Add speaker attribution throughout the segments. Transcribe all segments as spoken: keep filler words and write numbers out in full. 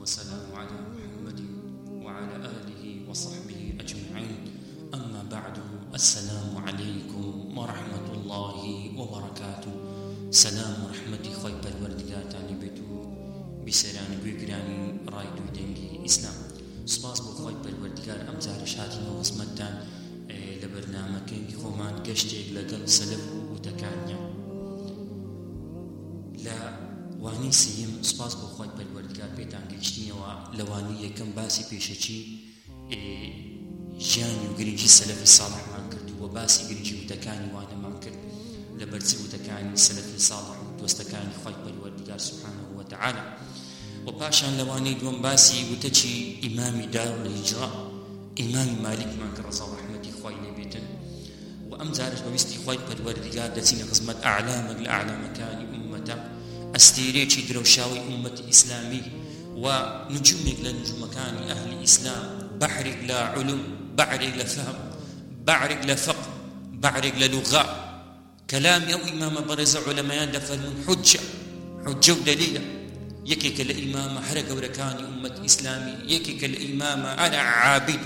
Speaker 1: والسلام على محمد وعلى آله وصحبه أجمعين. أما بعد، السلام عليكم ورحمة الله وبركاته. سلام ورحمة خوي بالوردقات عن بيتو بسران بيقراني رايدو دنجي إسلام. سپاس بو خوي بالوردقار أمزار شاتنا وقسمتان لبرنامجين خومان قشتيق لقل سلف وتكانيا لا وانی سیم سپاس بۆ خۆی پەروەردگار پێتان گەیشتینەوە لەوانی یەکەم باسی پێشەچی ژیانی و گرنگی سەلەفی ساڵحمان کرد و باسی گرنگی وتەکانی وانەمان کرد لە بەرچی وتەکانی سەلەفی ساڵح و دۆستەکانی خۆی پەروەردگار سوبحانەه وتەعالە. و پاشان لەوانەی دووەم باسی وتەچی ئیمامی دارولهیجرە ئیمامی مالیکمان کە ڕەزا و ڕەحمەتی خۆی لێ بێتن. و ئەم جارش بەویستی خۆی پەروەردگار دەچینە خزمەت ئەعلامێک لە ئەعلامەکانی ئوممەتە، ئەستێرەیەکی درەوشاوی ئوممەتی ئیسلامی و نجومێک لە نجومەکانی ئەهلی ئیسلام، بەحرێک لە علوم، بەحرێک لە فەهم، بەحرێک لە فەقه، بەحرێک لە لوغا. کەلامی ئەو ئیمامە بەڕێزە عولەمایان دەفەرمون حوجە حوجە و دەلیلە. یەکێکە لە ئیمامە هەرە گەورەکانی ئوممەتی ئیسلامی، یەکێکە لە ئیمامە ئەنا عابد،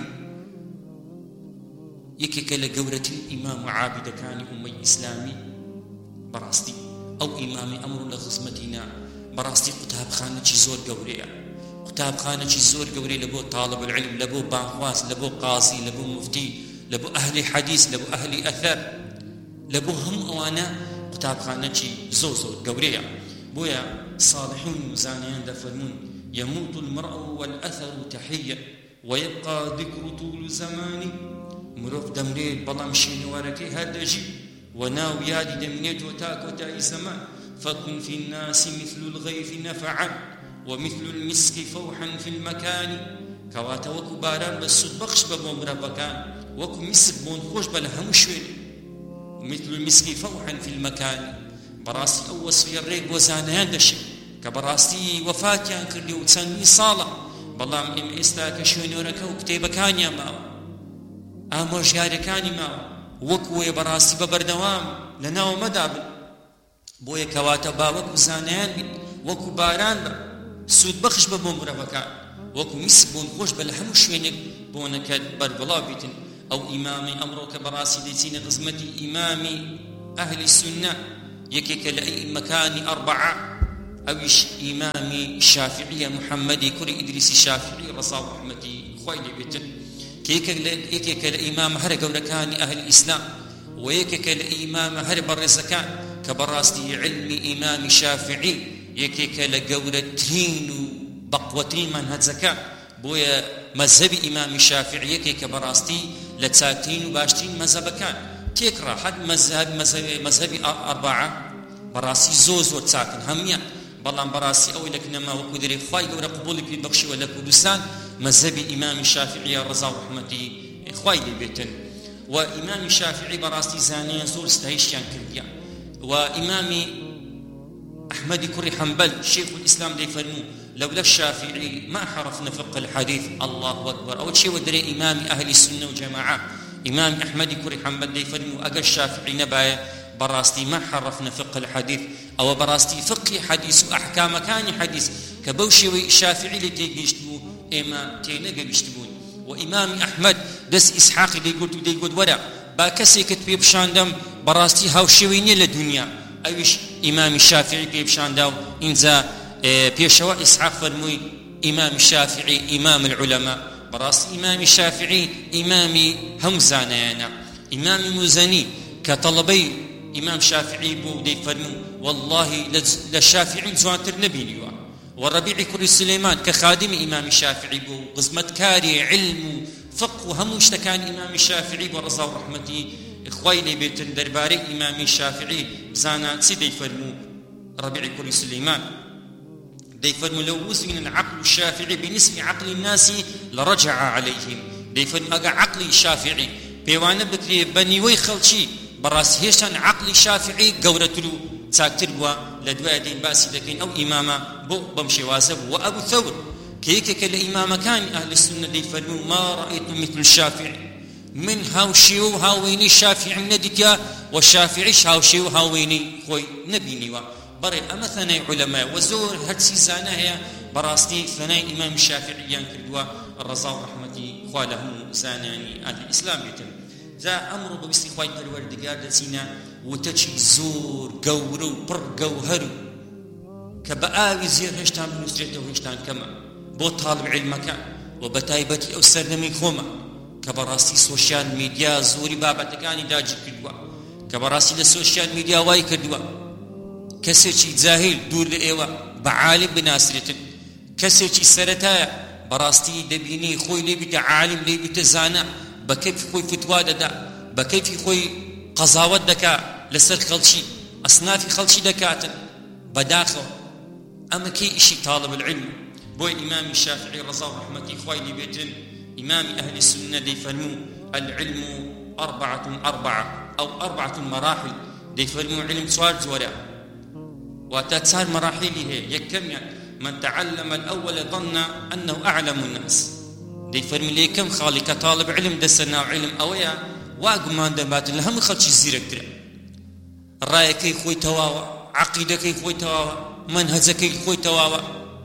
Speaker 1: یەکێکە لە گەورەترین ئیمام و عابدەکانی ئوممەی ئیسلامی. بەڕاستی ئەو ئیمامی ئەمڕۆ لە خزمەتینا بەڕاستی قوتابخانەی زۆر گەورەیە، قوتابخانەی زۆر گەورەی لە بۆ طالب العلم، لە بۆ بانخواز، لە بۆ قازی، لە بۆ مفتی، لە بۆ ئەهلی حەدیث، لە بۆ ئەهلی ئەثەر، لە بۆ هەموو ئەوانە قوتابخانەی زۆر زۆر گەورەیە. بۆیە صالحون و زانایان دەفەرمون يموت المرء والأثر تحية ويبقى ذكر طول زماني. مرۆڤ دەمرێت بەڵام شوێنەوارەکەی هەر دەژی وناو يادي دمنيت وتاك وتاي زمان. فكن في الناس مثل الغيث نفعا ومثل المسك فوحا في المكان. كواتا وكو باران بسود بخش ببومرا بكان، وكو مسك بون خوش بلهم شوين، ومثل المسك فوحا في المكان. براسي أو وصفي الريق وزانيان دشي كبراسي وفاتيان كردي وتسني صالة بلام إم إستاك شوين وركا وكتيبكان يا ماو آموش ياركاني ماو وەکوێ بەڕاستی بە بەردەوام لە ناو مەدابن. بۆیە کەواتە با وەکو زانایان بین، وەکو باران بە سوود بەخش بە بۆ مرۆڤەکان، وەکو میسک بۆن خۆش بە لە هەموو شوێنێک بۆنەکە بەربڵاو بیتن. ئەو ئیمامی ئەمڕۆ کە بەڕاستی دەچینە خزمەتی ئیمامی ئەهلی سونە، یەکێکە لە ئیمەکانی ئەربعە، ئەویش ئیمامی شافعیە محەممەدی کوڕی ئیدریسی شافعی ڕەزا و ڕەحمەتی خۆی لێ بێتن. یەکێکە لە ئیمامە هەرە گەورەکانی ئەهل ئیسلام و یەکێکە لە ئیمامە هەر بەڕێزەکان کە بەڕاستی علمی ئیمامی شافعی یەکێکە لە گەورەترین و بەقوەترین مەنهەجەکان. بۆیە مەذهبی ئیمامی شافعی یەکێکە بەڕاستی لە چاکترین و باشترین مەذهبەکان تێکڕا. هەر مەذهبی ئەربعە بەڕاستی زۆر زۆر چاکن هەمویان، بەڵام بەڕاستی ئەوەی لە کنەما وەکو دەرێ خوای گەورە قبوڵی پێ بەخشیوە لە کوردستان مذهبی ئیمامی شافعی ڕەزا و ڕەحمەتی خوای لێ بێتن. و ئیمامی شافعی بەڕاستی زانیان زۆر ستایشیان کردیان. و ئیمامی ئەحمەدی کوڕی حەنبەل شیخ الئیسلام دەیفەرموو لەولا الشافعی ما حرفنا فقه الحديث. الله أكبر. أو شيء ودري إمام أهل السنة والجماعة إمام أحمد كوري حنبل ديفرمو أجا الشافعي نبايا براستي ما حرفنا فقه الحديث أو براستي فقه حديث وأحكام كان حديث كبوشي الشافعي اللي تيجيشتبو إما تينجا بيشتبون. وإمام أحمد دس إسحاق دي قلت دي قلت ولا باكسي كتبي بشاندم براستي هاوشيويني للدنيا. أيش إمام الشافعي بيبشانداو إنزا بيشوا إسحاق فرموي إمام الشافعي إمام العلماء. براس إمام الشافعي إمامي همزانيانا إمام مزني كطلبي إمام شافعي بو دي فرمو والله للشافعي زواتر نبينيوا. والربيع كري سليمان كخادم إمام الشافعي بو قزمت كاري علم فقه وهموش كان إمام الشافعي ورضا ورحمتي إخواني بيتن درباري إمام الشافعي زانا سيدي فرمو ربيع كري سليمان ديفرموا لو وزن العقل الشافعي بنسب عقل الناس لرجع عليهم. ديفرموا أقع عقل الشافعي بيوانا بكري بني ويخلشي براس هيشان عقل الشافعي قورتلو تاكتر بوا لدواء دين باسي لكن أو إماما بو بمشي وازب. وأبو ثور كيكك الإمام كان أهل السنة ديفرموا ما رأيت مثل الشافعي من هاوشيو هاويني الشافعي من ندك والشافعي هاوشيو هاويني خوي نبيني بەڕێ ئەمە ثەنای عولەمای و زۆر هەرچی زانە هەیە بەڕاستی ثەنای ئیمام شافعییان کردووە ڕەزا و ڕەحمەتی خوا لە هەموو زانانی ئەهلی ئیسلام بێتن. جا ئەمڕۆ بەویستی خوای پەروەردگار دەچینە وتەچی زۆر گەورە و پڕ گەوهەر و کە بە ئاوی زێر هێشتان بنووسرێتەوە هێشتان کەمە بۆ تاڵب عیلمەکە و بە تایبەتی ئەو سەردەمەی خۆمە کە بەڕاستی سۆشیال میدیا زۆری بابەتەکانی داگیر کردووە، کە بەڕاستی لە سۆشیال میدیا وای کردووە کەسێکی جاهیل دوور لە ئێوە بە عالم بناسرێتن، کەسێکی سەرەتایە بەڕاستی دەبینی خۆی لێ بیتە عالم لێ بیتە زانە بە کەیفی خۆی فتوا دەدا، بە کەیفی خۆی قەزاوەت دەکا لەسەر خەڵکی ئەسنافی خەڵکی دەکاتن بەداخەوە. ئەمە کەی ئیشی تاڵب العلم. بۆی ئیمامی شافعی ڕەزا و ڕەحمەتی خوای لێ بێتن إمام أهل السنة ديفرمو العلم أربعة أربعة أو أربعة مراحل ديفرمو علم سوار زورا وتتسار مراحله يكمل من تعلم الأول ظن أنه أعلم الناس ديفرمو لي كم خالك طالب علم دسنا علم أويا واقمان دبات لهم خلش الزيرك ترى الرأي كي خوي تواوا عقيدة كي خوي تواوا منهج كي خوي تواوا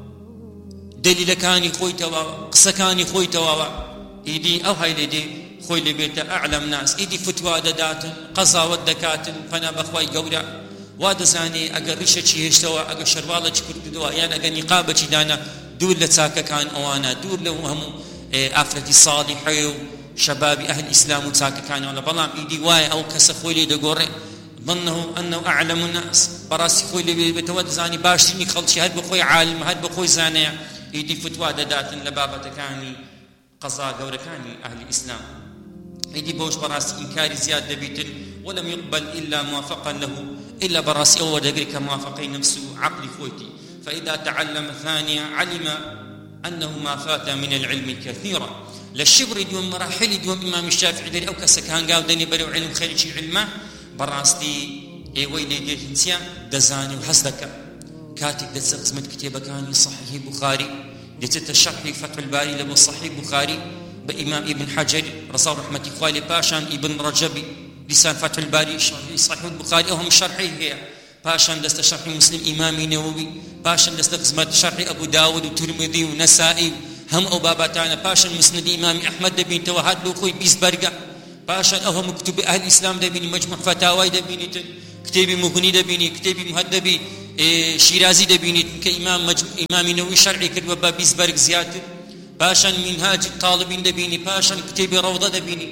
Speaker 1: دليلكاني خوي تواوا قسكاني خوي تواوا إيدي أو هاي لدي خوي لبيت أعلم ناس إيدي فتوى دات قضاوة دكات فنا بخواي قورا وادزاني أجر ريشة شيء هشتوا أجر شروالة كردوا يعني أجر نقابة دانا دور لتاكا كان أوانا دور لهم أفراد صالحة شباب أهل الإسلام وتاكا كان ولا بلام إيدي واي أو كسخوي لي دقوري ظنه أنه أعلم الناس براسي خوي لبيت وادزاني باشتني خلشي هاد بخوي عالم هاد بخوي زانية إيدي فتوى دات لبابة كاني قضاء قوركاني أهل الإسلام إيدي بوش براسي إنكاري زياد دبيتن ولم يقبل إلا موافقا له إلا براسي أول دقيقة موافقين نفسه عقلي خويتي. فإذا تعلم ثانية علم أنه ما فات من العلم كثيرا للشبر دون مراحل دون إمام الشافعي داري أو كسكان قال دني بريو علم خير شي علمه براسي إي ويلي ديتنسيا دزاني وحسدك كاتب دز قسمة كتابة كان صحيح بخاري ديت الشرح فتح الباري لبو صحيح بخاري بإمام ابن حجر رضا رحمة الله باشان ابن رجبي لسان فتح الباري صحيح البخاري أهم شرحي هي باشان دست شرح مسلم إمام نووي باشان دست قسمة شرح أبو داود وترمذي ونسائي هم أو باباتانا باشان مسند إمام أحمد دبين توهاد لوخوي بيس برقة باشان أهم كتب أهل الإسلام دبيني مجموع فتاوى دبيني كتابي مغني دبيني كتابي مهدبي إيه شيرازي دبيني كإمام مجم... إمام نووي شرعي كتب بابيس برق زيادة باشان منهاج الطالبين دبيني باشان كتابي روضة دبيني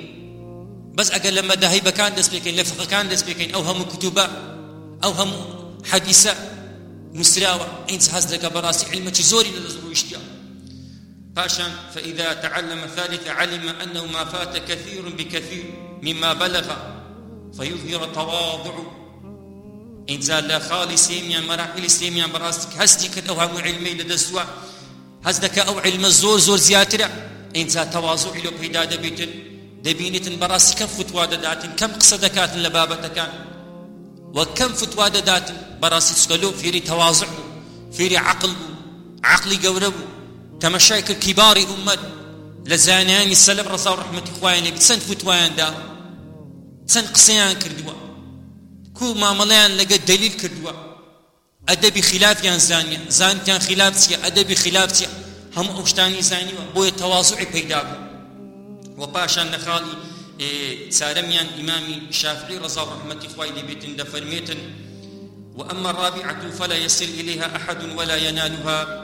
Speaker 1: بس أقل لما دهي بكان دس بيكين لفقه كان دس بيكين أو هم كتبا أو هم حديثة مسراوة إنس هزلك براسي علمك زوري لذرو اشتيا باشان فإذا تعلم ثالث علم أنه ما فات كثير بكثير مما بلغ فيظهر تواضع إنزال لا خالي سيميا مراحل سيميا براسك هستي كد أو هم علمي لدسوا هزدك أو علم الزور زور زياترة إنزال تواضع لو بيدا دبيتن دبينتن براسي كم فتوى داتن كم قصدكات لبابتك وكم فتوى داتن براسي تسكلو فيري تواضع فيري عقل عقلي قورب تمشايك الكبار أمد لزانيان السلف رضا ورحمة إخواني بتسن فتوان دا تسن قصيان كردوا كو ما مليان لقى دليل كردوا أدبي خلاف يان زانيا زانتيان خلاف سيا أدبي خلاف سيا هم أوشتاني زاني بوي تواضعي بيدابو وباشان نخالي إيه سارميان إمامي الشافعي رضا ورحمة إخواني بيتن دفرميتن وأما الرابعة فلا يصل إليها أحد ولا ينالها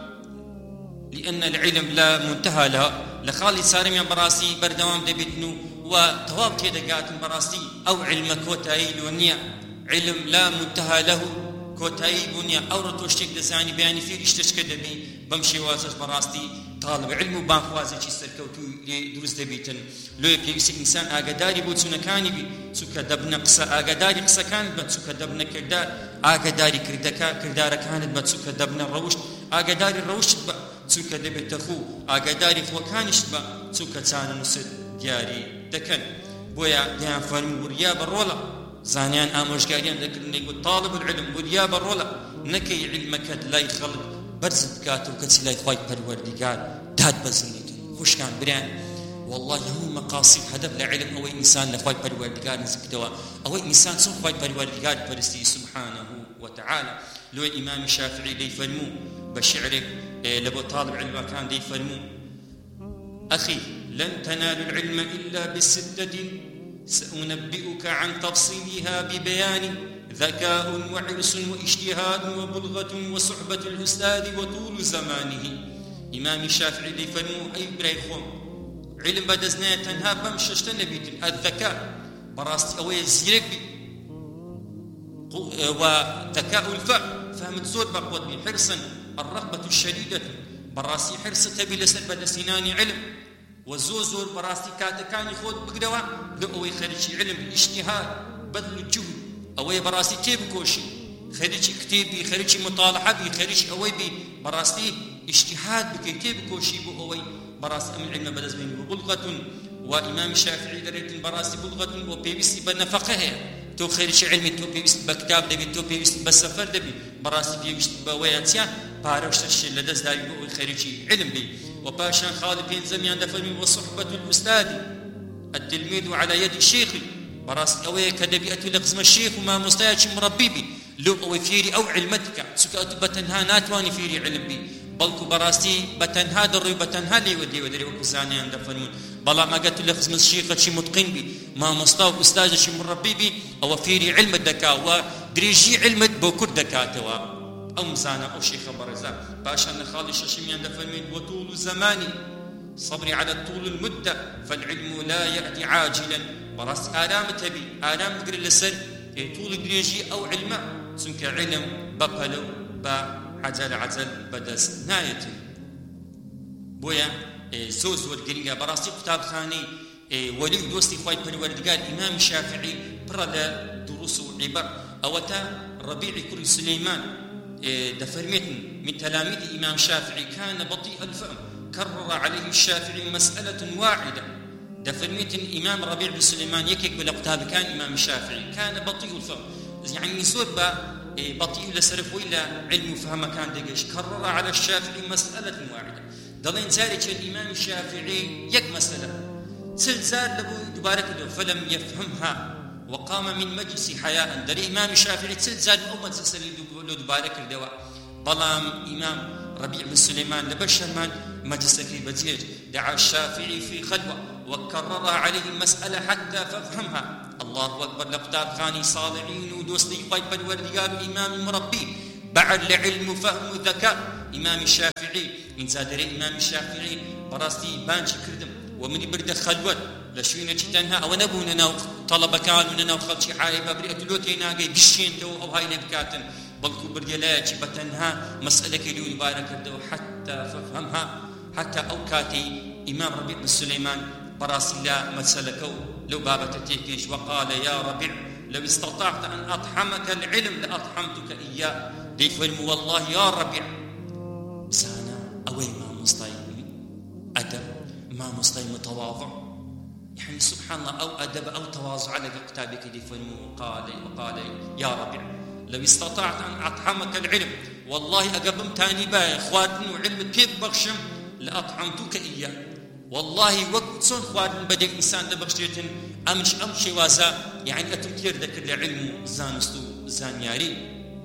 Speaker 1: لأن العلم لا منتهى لها لخالي سارميان براسي بردوام دبيتنو وتواب تيدقات براسي أو علم كوتاي لونيا علم لا منتهى له كوتاي بنيا أو رتوشتك دزاني بياني فيه اشتشك دبي بمشي وازش براستي طالب علم بان خوازي چي سركوتو درس دبيتن لو يبيس إنسان آقداري بود سنكاني بي سوكا دبنا قصة آقداري قصة كانت بد سوكا دبنا كردار آقداري كردكا كردارا كانت بد سوكا دبنا الروشت آقداري الروشت بد سوكا دبت تخو آقداري خوكانشت بد سوكا تانا نسد دياري دكن بويا ديان فرمو وريا برولا زانيان آموشگاريان ذكرن يقول طالب العلم وريا برولا نكي علمك لا يخلط برزت كاتو كتسي لا يخواي پروردگار داد بزنيت خوش كان بريان والله هم مقاصد هدف لعلم أو إنسان لخواي پروردگار نزكتوا أو إنسان سو خواي پروردگار پرستي سبحانه وتعالى لو إمام الشافعي دي فرمو بشعرك لبو طالب علم كان دي فرمو أخي لن تنالوا العلم إلا بالستة سأنبئك عن تفصيلها ببيان ذكاء وعرس واجتهاد وبلغة وصحبة الأستاذ وطول زمانه إمام الشافعي دي فرمو أي بريخوم علم بدزنا تنها بمششت نبيت الذكاء براستي أوي زيرك بي وذكاء الفهم فهمت زود بقوت بي حرصا الرغبة الشديدة براستي حرص تبي لسر بدسناني علم وزور زور براستي كاتكاني خود بقدوا لأوي خريجي علم اجتهاد بذل الجهد أوي براستي تيب كوشي خريجي كتابي خريجي مطالعة بي خريجي أوي بي براستي اجتهاد بكتاب كوشي بو أوي براستي أمن علم بدزمين وبلغة وإمام الشافعي دريت براستي بلغة وبيبستي بنفقه تو خريجي علمي تو بيبستي بكتاب دبي تو بيبستي بسفر دبي براستي بيبستي بوياتيان باروش تشي لدز داي بو خريجي علم بي وباشان خالد بن زميان دفن وصحبة الأستاذ التلميذ على يد الشيخ براستي أوي كدبيئة لقزم الشيخ وما مستياش مربي بي لو أوي فيري أو علمتك سكات بتنها ناتواني فيري علم بي بلكو براستي بتنها دري بتنها لي ودي ودري وكزاني عند فرمون بلا ما قلت لقزم الشيخ شي متقن بي ما مستوى أستاذ شي مربي بي أو فيري علم الدكاء ودريجي علم بوكر دكاتوا أو مزانا أو شيخ برزا باشا نخالي ششميان دفرمين وطول زماني صبري على طول المدة فالعلم لا يأتي عاجلا براس آلام تبي آلام بقر لسر طول دريجي أو علم سنك علم بقلو بعجل عجل بدس ناية بويا زوز والقرية براسي كتاب خاني ولي دوستي خواهي بالوردقال إمام الشافعي برد دروس وعبر أوتا ربيع كل سليمان دفرمتن من تلاميذ إمام الشافعي كان بطيء الفهم كرر عليه الشافعي مسألة واحدة دفرمتن إمام ربيع بن سليمان يكيك بالأقتاب كان إمام الشافعي كان بطيء الفهم يعني سوى بطيء لسرف وإلا علم فهم كان دقيش كرر على الشافعي مسألة واحدة دلين زارج الإمام الشافعي يك مسألة سلزار لبو دبارك له فلم يفهمها وقام من مجلس حياء دري إمام الشافعي تسلزال أو مجلس لو دبارك الدواء بلام إمام ربيع بن سليمان لبشرمان مجلس في بزيج دعا الشافعي في خلوة وكرر عليه المسألة حتى فافهمها الله أكبر لقطاب خاني صالحين ودوستي قيب الوردقال إمام مربي بعد لعلم فهم ذكاء إمام الشافعي إن زادري إمام الشافعي براستي بانش كردم ومن برد خلوة لشوينة تنها أو نبوننا طلبة كانوا وخلشي حايبة بريئة لوتي ناقي قشين تو أو هاي نبكاتن بلكو برديلاتي بتنها مسألة كيلو يبارك الدو حتى ففهمها حتى أوكاتي إمام ربيع بن سليمان براسي لا مسلكو لو بابة تيكيش وقال يا ربيع لو استطعت أن أطحمك العلم لأطحمتك إياه ديفرم والله يا ربيع سانا أوي ما مستي أدب ما مستي متواضع يعني سبحان الله أو أدب أو تواضع على كتابك ديفرم وقال وقال يا ربيع لو استطعت أن أطحمك العلم والله أقبم تاني باي خواتن وعلم كيف بخشم لأطعمتك إياه والله وقت صن خواتن بدك إنسان لبخشيتن أمش أمشي وازا يعني أتمكير ذكر لعلم زانستو زانياري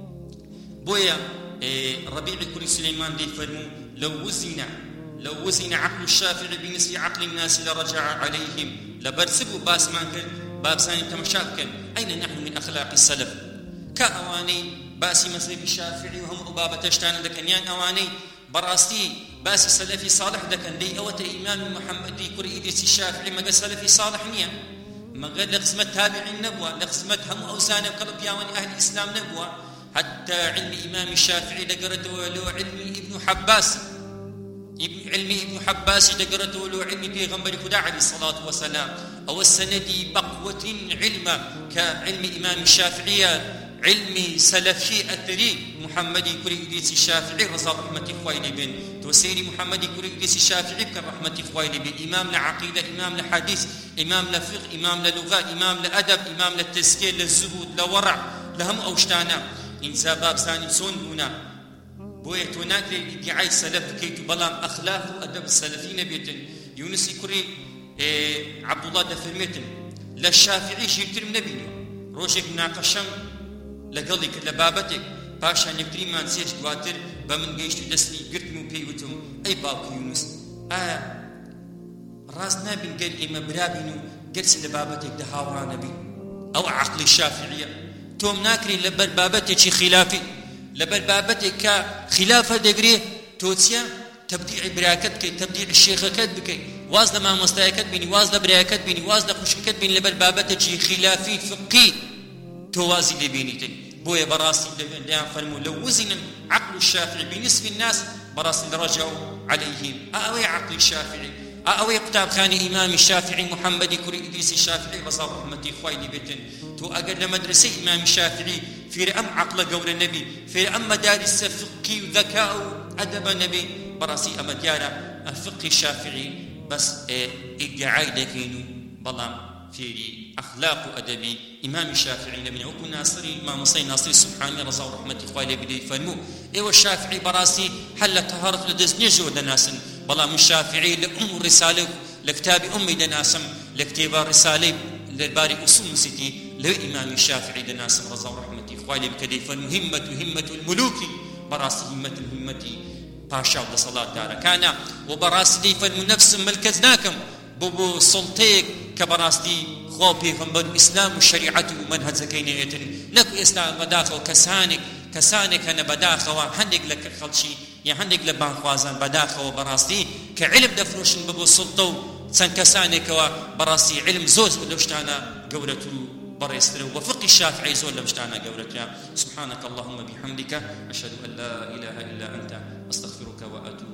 Speaker 1: بويا إيه ربيع كل سليمان دي فرمو لو وزن لو وزن عقل الشافعي بنسي عقل الناس لرجع عليهم لبرسبوا باس مانكن بابساني تمشاكن أين نحن من أخلاق السلف كأواني باسي مذهب الشافعي وهم أبابة تشتان دكنيان أواني براستي باسي سلفي صالح دكن دي أوت إمام محمد دي كري إدريس الشافعي ما قال سلفي صالح نيا ما قال لقسمة تابعين نبوة لقسمة هم أوزان قلب ياوان أهل الإسلام نبوة حتى علم إمام الشافعي دقرته له علم ابن حباس علم ابن حباس دقرته له علم بيغمبر خدا عليه الصلاة والسلام أو السندي بقوة علما كعلم إمام الشافعي علمي سلفي أثري محمدي كري إدريس الشافعي رضا رحمة خويلي بن توسيري محمدي كري إدريس الشافعي كرحمة خويلي بن إمام لعقيدة إمام لحديث إمام لفقه إمام للغة إمام لأدب إمام للتزكية للزهود لورع لهم أوشتانا إن باب ثاني سون هنا بويا تناكري ادعاء السلف كي تبلام أخلاق وأدب السلفين بيتن يونسي كري إيه عبد الله دفرميتن للشافعي شيرتر من نبينا روشك ناقشم لەگەڵی کرد لە بابەتێک پاشان یەکتریمان سێش دواتر بە من گەیشت و دەستی گرتم و پێی وتم ئەی باوکی یونس ئایا ڕاست نابین گەر ئێمە برابین و گەرچ لە بابەتێکدا هاوڕانە بین ئەو عەقڵی شافعیە تۆم ناکرین لەبەر بابەتێکی خلافی لەبەر بابەتێک کە خلافە دەگرێ تۆ چیە تەبدیعی براکەت بکەیت تەبدیعی شێخەکەت بکەیت واز لە مامۆستایەکەت بینی واز لە برایەکەت بینی واز لە خوشکەکەت بینی لەبەر بابەتێکی خلافی فقهی تۆ وازی لێ بینیتن بۆیە بەڕاستی لەیان فەرموو لەو وزن عەقل الشافعي بنسبة الناس بەڕاستی رجعوا عليهم ئەوەی عەقلی شافعی ئەوەی قوتابخانی ئیمامی شافعی محەممەدی کوڕی ئیدریسی شافعی ڕەزا و ڕەحمەتی خوای لێ بێتن تۆ ئەگەر لە مەدرسەی ئیمامی شافعی فێرە ئەم عەقڵە گەورە نەبی فێرە ئەم مەدارسە فقهی و ذەکا و ئەدەبە نەبی بەڕاستی ئەمە دیارە فقهی شافعی بەس ئیدعای دەکەین و بەڵام فێری ئەخلاق و ئەدەبی ئیمامی شافعی نەبینە وەکو ناصری مامۆستای ناصری سوبحانی ڕەزا و ڕەحمەتی خوای لێ بدەی فەرموو ئێوە شافعی بەڕاستی هەر لە تەهارەت لە دەست نێژەوە دەناسن بەڵام من شافعی لە ئوم و ڕسالە لە کتابی ئومی دەناسم لە کتێبە ڕسالەی لەباری ئوسوڵ نووسیتی لەوێ ئیمامی شافعی دەناسم ڕەزا و ڕەحمەتی خوای لێ بکە دەی فەرموو هیمەت و هیمەت الملوکی بەڕاستی هیمەت و هیمەتی پاشا و دەسەڵاتدارەکانە و بەڕاستی دەی فەرموو نەفسم ملکەت ناکەم بۆ بۆ سڵتەیەک کە بەڕاستی خوا پێغەمبەر و ئیسلام و شەریعەت و مەنهەجەکەی نەوێتن نەکو ئێستا بەداخەوە کەسانێک کەسانێک هەنە بەداخەوە هەندێک لە خەڵکی یا هەندێک لە بانخوازان بەداخەوە بەڕاستی کە علم دەفرۆشن بە بۆ سڵتە و چەند کەسانێکەوە بەڕاستی علم زۆر لەو شتانە گەورەتر و بەڕێزترە و فقهی شافعی زۆر لەو شتانە گەورەترە سبحانك اللهم بحمدك أشهد أن لا إله إلا أنت أستغفرك وأتوب